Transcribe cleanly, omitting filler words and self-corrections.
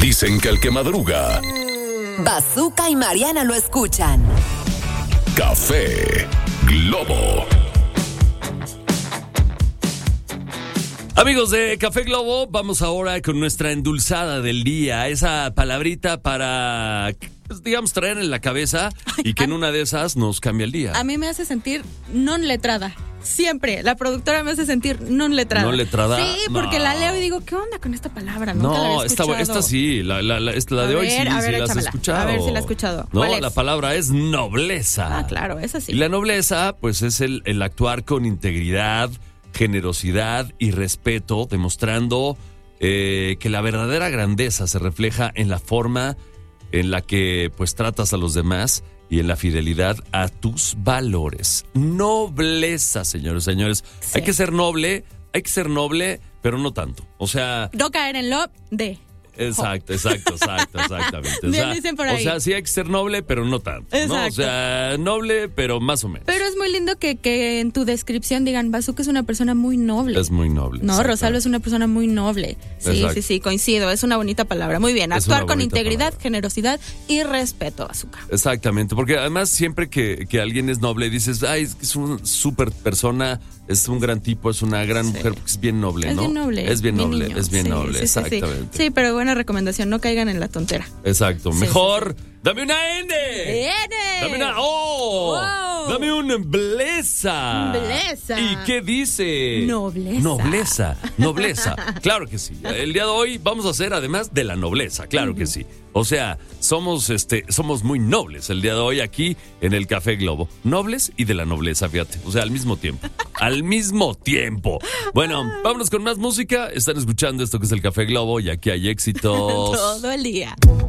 Dicen que el que madruga, Bazooka y Mariana lo escuchan. Café Globo. Amigos de Café Globo, vamos ahora con nuestra endulzada del día. Esa palabrita para, pues, digamos, traer en la cabeza y que en una de esas nos cambia el día. A mí me hace sentir non letrada. Siempre. La productora me hace sentir non letrada. ¿Non letrada? Sí, porque No. la leo y digo, ¿qué onda con esta palabra? Nunca la No, había escuchado. esta sí, la de hoy sí, a ver, sí la has échamela. escuchado. A ver si la he escuchado. No, ¿Cuál es? la palabra es nobleza. Ah, claro, esa sí. Y la nobleza, pues, es el actuar con integridad, generosidad y respeto, demostrando que la verdadera grandeza se refleja en la forma en la que, pues, tratas a los demás y en la fidelidad a tus valores. Nobleza, señores. Sí. Hay que ser noble, pero no tanto. O sea, No caer en lo de. exactamente. Bien dicen por ahí. O sea, sí hay que ser noble, pero no tanto, ¿no? O Exacto. sea, noble, pero más o menos. Pero es muy lindo que en tu descripción digan, Bazooka es una persona muy noble. Es muy noble. No, exactamente. Rosalba es una persona muy noble. Exacto. Sí, coincido. Es una bonita palabra. Muy bien. Es Actuar una con bonita integridad, palabra. generosidad y respeto, Bazooka. Exactamente, porque además siempre que alguien es noble dices, ay, es una súper persona, es un gran tipo, es una gran mujer, porque es bien noble, Es ¿no? bien noble. Es bien mi noble, niño. es bien Sí, noble, sí, exactamente. Sí, pero buena recomendación, no caigan en la tontera. Exacto, Sí, mejor, dame una N. ¡N! Dame una O. Wow. Dame una Blesa. Blesa. ¿Y qué dice? Nobleza. Claro que sí. El día de hoy vamos a hacer además de la nobleza, claro que sí. O sea, somos muy nobles el día de hoy aquí en el Café Globo. Nobles y de la nobleza, fíjate. O sea, al mismo tiempo. Al mismo tiempo. Bueno, vámonos con más música. Están escuchando esto que es el Café Globo y aquí hay éxitos. Todo el día.